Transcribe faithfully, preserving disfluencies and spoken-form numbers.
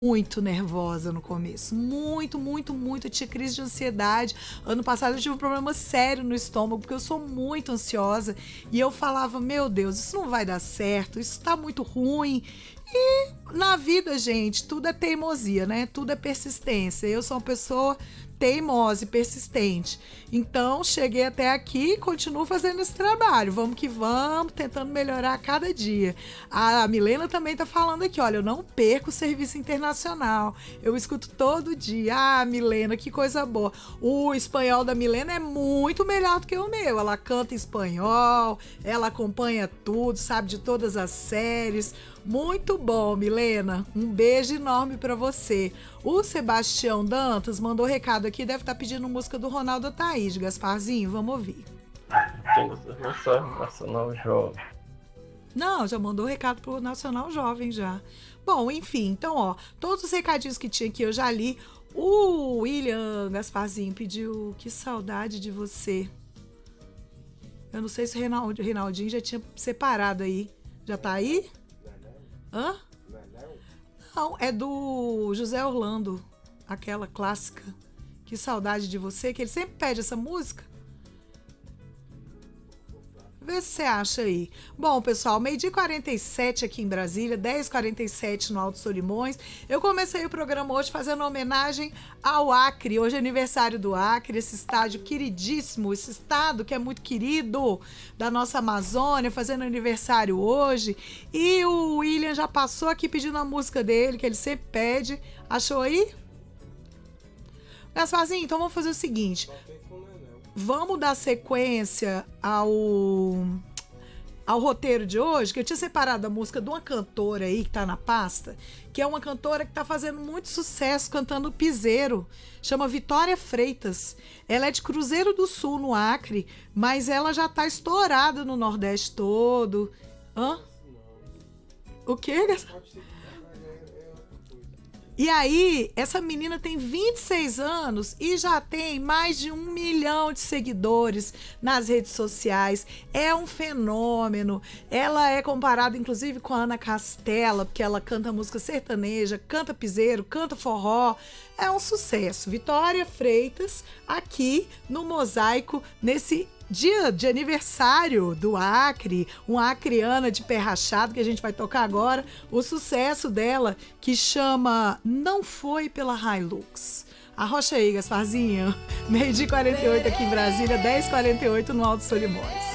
muito nervosa no começo, muito, muito, muito, eu tinha crise de ansiedade. Ano passado eu tive um problema sério no estômago, porque eu sou muito ansiosa, e eu falava, meu Deus, isso não vai dar certo, isso tá muito ruim. E na vida, gente, tudo é teimosia, né? Tudo é persistência. Eu sou uma pessoa teimosa e persistente. Então, cheguei até aqui e continuo fazendo esse trabalho. Vamos que vamos, tentando melhorar a cada dia. A Milena também tá falando aqui, olha, eu não perco o serviço internacional. Eu escuto todo dia. Ah, Milena, que coisa boa. O espanhol da Milena é muito melhor do que o meu. Ela canta em espanhol, ela acompanha tudo, sabe de todas as séries. Muito bom, Milena. Um beijo enorme pra você. O Sebastião Dantas mandou recado aqui, deve estar pedindo música do Ronaldo Thaís, Gasparzinho, vamos ouvir. Tem mensagem Nacional Jovem. Não, já mandou recado pro Nacional Jovem já. Bom, enfim, então, ó, todos os recadinhos que tinha aqui eu já li. O William Gasparzinho pediu que saudade de você. Eu não sei se o Reinald, Reinaldinho já tinha separado aí. Já tá aí? Hã? Não, é do José Orlando, aquela clássica. Que saudade de você, que ele sempre pede essa música. Vê se você acha aí. Bom, pessoal, meio-dia e quarenta e sete aqui em Brasília, dez e quarenta e sete no Alto Solimões. Eu comecei o programa hoje fazendo homenagem ao Acre. Hoje é aniversário do Acre, esse estádio queridíssimo, esse estado que é muito querido da nossa Amazônia, fazendo aniversário hoje. E o William já passou aqui pedindo a música dele, que ele sempre pede. Achou aí? Gasparzinho, então vamos fazer o seguinte. Vamos dar sequência ao, ao roteiro de hoje, que eu tinha separado a música de uma cantora aí que tá na pasta, que é uma cantora que tá fazendo muito sucesso cantando piseiro, chama Vitória Freitas. Ela é de Cruzeiro do Sul, no Acre, mas ela já tá estourada no Nordeste todo. Hã? O quê? E aí, essa menina tem vinte e seis anos e já tem mais de um milhão de seguidores nas redes sociais. É um fenômeno. Ela é comparada, inclusive, com a Ana Castela, porque ela canta música sertaneja, canta piseiro, canta forró. É um sucesso. Vitória Freitas, aqui no Mosaico, nesse dia de aniversário do Acre, uma acreana de pé rachado que a gente vai tocar agora, o sucesso dela que chama Não Foi Pela Hilux. Arrocha aí, Gasparzinho. meio-dia e quarenta e oito aqui em Brasília, dez e quarenta e oito no Alto Solimões.